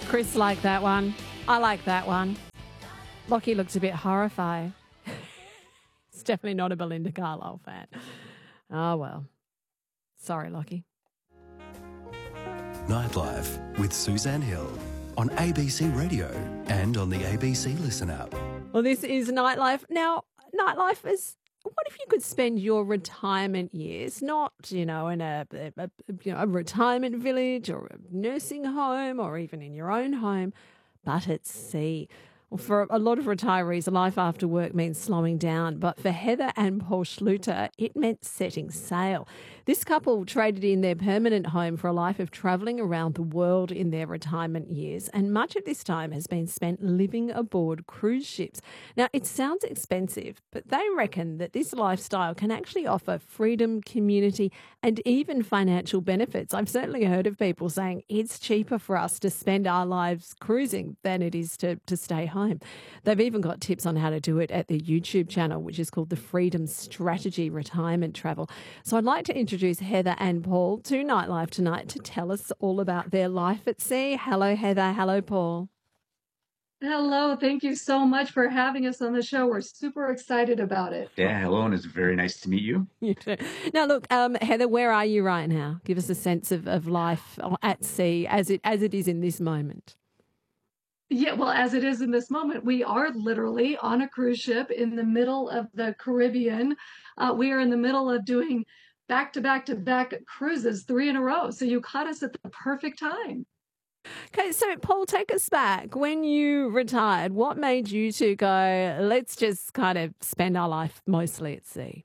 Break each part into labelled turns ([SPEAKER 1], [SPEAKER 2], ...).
[SPEAKER 1] Chris liked that one. I like that one. Lockie looks a bit horrified. He's definitely not a Belinda Carlisle fan. Oh, well. Sorry, Lockie.
[SPEAKER 2] Nightlife with Suzanne Hill on ABC Radio and on the ABC Listen app.
[SPEAKER 1] Well, this is Nightlife. Now, Nightlife is, what if you could spend your retirement years not, in a retirement village or a nursing home or even in your own home, but at sea? Well, for a lot of retirees, life after work means slowing down. But for Heather and Paul Schluter, it meant setting sail. This couple traded in their permanent home for a life of travelling around the world in their retirement years. And much of this time has been spent living aboard cruise ships. Now, it sounds expensive, but they reckon that this lifestyle can actually offer freedom, community, and even financial benefits. I've certainly heard of people saying it's cheaper for us to spend our lives cruising than it is to stay home. They've even got tips on how to do it at their YouTube channel, which is called the Freedom Strategy Retirement Travel. So I'd like to introduce Heather and Paul to Nightlife tonight to tell us all about their life at sea. Hello, Heather. Hello, Paul.
[SPEAKER 3] Hello. Thank you so much for having us on the show. We're super excited about it.
[SPEAKER 4] Yeah, hello, and it's very nice to meet you.
[SPEAKER 1] You too. Now, look, Heather, where are you right now? Give us a sense of life at sea as it is in this moment.
[SPEAKER 3] Yeah, well, as it is in this moment, we are literally on a cruise ship in the middle of the Caribbean. We are in the middle of doing back-to-back-to-back cruises, 3 in a row. So you caught us at the perfect time.
[SPEAKER 1] Okay, so Paul, take us back. When you retired, what made you two go, let's just kind of spend our life mostly at sea?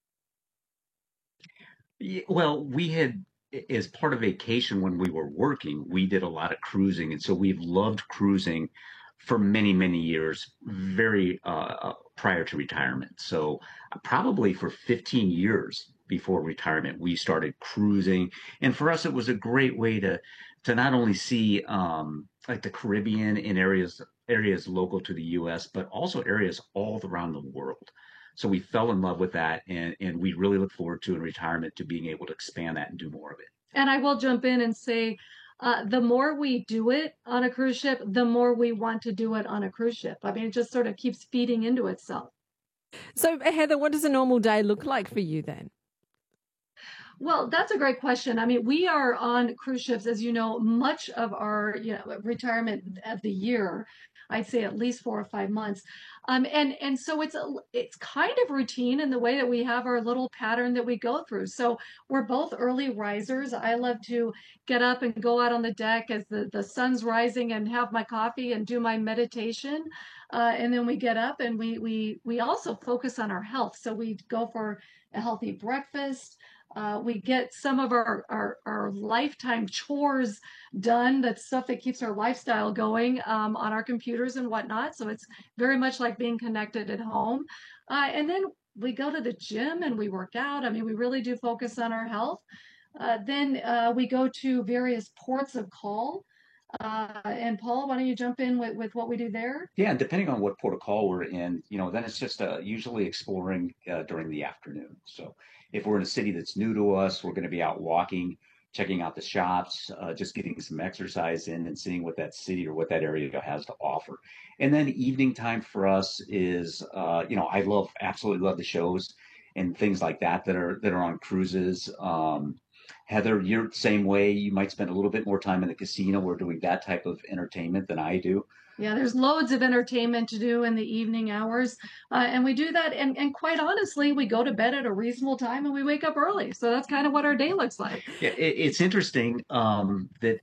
[SPEAKER 4] Yeah, well, we had, as part of vacation when we were working, we did a lot of cruising. And so we've loved cruising for many, many years, very prior to retirement. So probably for 15 years before retirement, we started cruising. And for us, it was a great way to not only see like the Caribbean in areas local to the U.S., but also areas all around the world. So we fell in love with that, and we really look forward to in retirement to being able to expand that and do more of it.
[SPEAKER 3] And I will jump in and say, the more we do it on a cruise ship, the more we want to do it on a cruise ship. I mean, it just sort of keeps feeding into itself.
[SPEAKER 1] So, Heather, what does a normal day look like for you then?
[SPEAKER 3] Well, that's a great question. I mean, we are on cruise ships, as you know, much of our retirement of the year. I'd say at least 4 or 5 months. And so it's kind of routine in the way that we have our little pattern that we go through. So we're both early risers. I love to get up and go out on the deck as the sun's rising and have my coffee and do my meditation. And then we get up and we also focus on our health. So we go for a healthy breakfast. We get some of our lifetime chores done. That's stuff that keeps our lifestyle going on our computers and whatnot. So it's very much like being connected at home. And then we go to the gym and we work out. I mean, we really do focus on our health. Then we go to various ports of call. And Paul, why don't you jump in with what we do there?
[SPEAKER 4] Yeah, and depending on what port of call we're in, then it's just usually exploring during the afternoon. So if we're in a city that's new to us, we're going to be out walking, checking out the shops, just getting some exercise in and seeing what that city or what that area has to offer. And then evening time for us is, I absolutely love the shows and things like that are on cruises. Heather, you're the same way. You might spend a little bit more time in the casino or doing that type of entertainment than I do.
[SPEAKER 3] Yeah, there's loads of entertainment to do in the evening hours. And we do that. And quite honestly, we go to bed at a reasonable time and we wake up early. So that's kind of what our day looks like.
[SPEAKER 4] Yeah, it's interesting that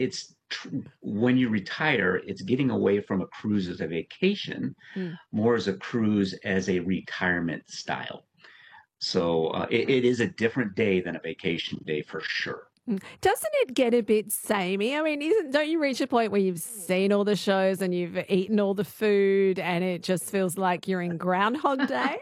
[SPEAKER 4] when you retire, it's getting away from a cruise as a vacation, more as a cruise as a retirement style. So it is a different day than a vacation day for sure.
[SPEAKER 1] Doesn't it get a bit samey? I mean, don't you reach a point where you've seen all the shows and you've eaten all the food and it just feels like you're in Groundhog Day?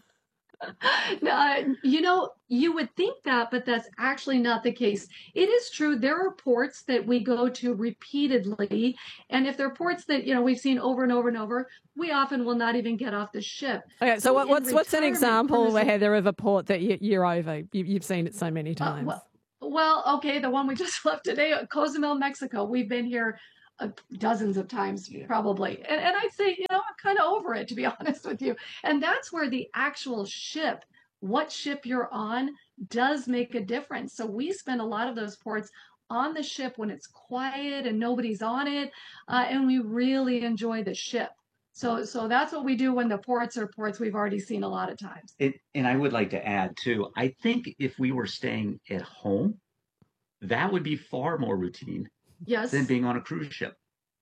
[SPEAKER 3] You would think that, but that's actually not the case. It is true. There are ports that we go to repeatedly. And if they're ports that, we've seen over and over and over, we often will not even get off the ship.
[SPEAKER 1] Okay, so what's an example, Heather, of a port that you're over? You've seen it so many times.
[SPEAKER 3] Well, okay, the one we just left today, Cozumel, Mexico. We've been here dozens of times probably. And I'd say, I'm kind of over it, to be honest with you. And that's where the actual ship, what ship you're on, does make a difference. So we spend a lot of those ports on the ship when it's quiet and nobody's on it, and we really enjoy the ship. So that's what we do when the ports are ports we've already seen a lot of times.
[SPEAKER 4] And I would like to add too, I think if we were staying at home, that would be far more routine
[SPEAKER 3] Yes.
[SPEAKER 4] than being on a cruise ship.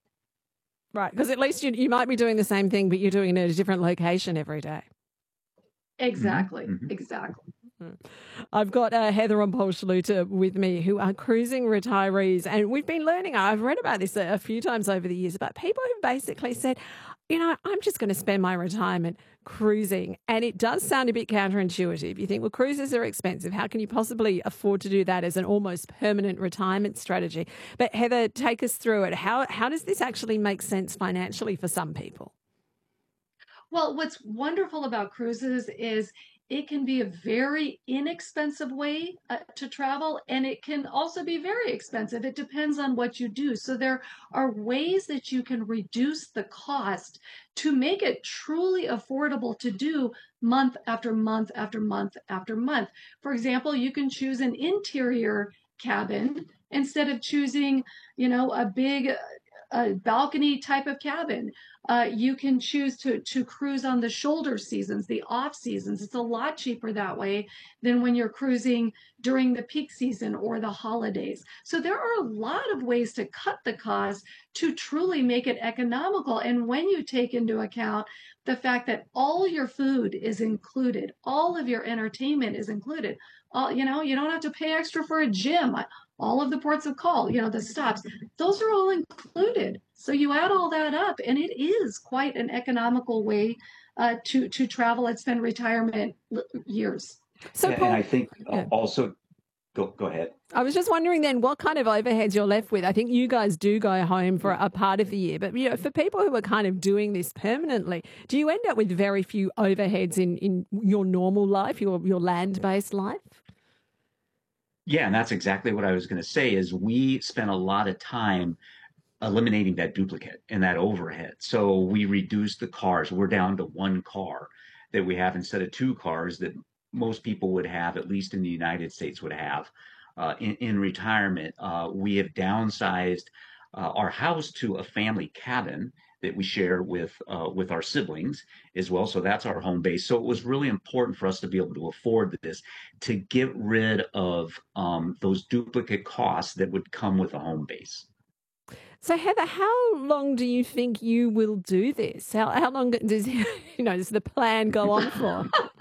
[SPEAKER 1] Right, because at least you might be doing the same thing, but you're doing it at a different location every day.
[SPEAKER 3] Exactly.
[SPEAKER 4] Mhm.
[SPEAKER 3] Exactly.
[SPEAKER 1] I've got Heather and Paul Schluter with me, who are cruising retirees. And we've been learning, I've read about this a few times over the years, about people who basically said, I'm just going to spend my retirement cruising. And it does sound a bit counterintuitive. You think, well, cruises are expensive. How can you possibly afford to do that as an almost permanent retirement strategy? But Heather, take us through it. How does this actually make sense financially for some people?
[SPEAKER 3] Well, what's wonderful about cruises is it can be a very inexpensive way to travel, and it can also be very expensive. It depends on what you do. So there are ways that you can reduce the cost to make it truly affordable to do month after month after month after month. For example, you can choose an interior cabin instead of choosing, a big balcony type of cabin. You can choose to cruise on the shoulder seasons, the off seasons. It's a lot cheaper that way than when you're cruising during the peak season or the holidays. So there are a lot of ways to cut the cost to truly make it economical. And when you take into account the fact that all your food is included, all of your entertainment is included, you don't have to pay extra for a gym. All of the ports of call, the stops, those are all included. So you add all that up, and it is quite an economical way to travel and spend retirement years.
[SPEAKER 1] So, Paul,
[SPEAKER 4] And I think
[SPEAKER 1] yeah.
[SPEAKER 4] also, go ahead.
[SPEAKER 1] I was just wondering then what kind of overheads you're left with. I think you guys do go home for a part of the year, but for people who are kind of doing this permanently, do you end up with very few overheads in your normal life, your land-based life?
[SPEAKER 4] Yeah, and that's exactly what I was going to say is we spent a lot of time eliminating that duplicate and that overhead. So we reduced the cars. We're down to one car that we have instead of two cars that most people would have, at least in the United States, would have in retirement. We have downsized our house to a family cabin that we share with our siblings as well. So that's our home base. So it was really important for us to be able to afford this, to get rid of those duplicate costs that would come with a home base.
[SPEAKER 1] So Heather, how long do you think you will do this? How long does does the plan go on for?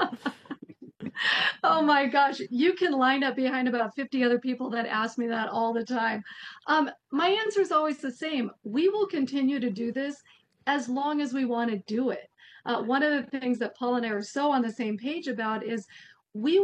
[SPEAKER 3] Oh my gosh, you can line up behind about 50 other people that ask me that all the time. My answer is always the same. We will continue to do this as long as we want to do it. One of the things that Paul and I are so on the same page about is we